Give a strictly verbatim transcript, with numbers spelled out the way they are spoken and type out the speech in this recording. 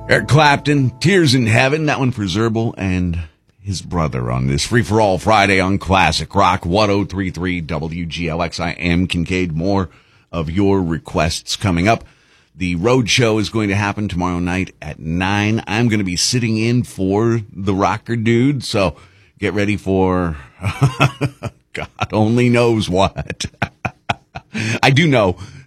Eric Clapton, Tears in Heaven, that one for Zerbal and his brother on this Free For All Friday on Classic Rock one oh three point three W G L X. I am Kincaid. More of your requests coming up. The road show is going to happen tomorrow night at nine. I'm going to be sitting in for the rocker dude, so get ready for God only knows what. I do know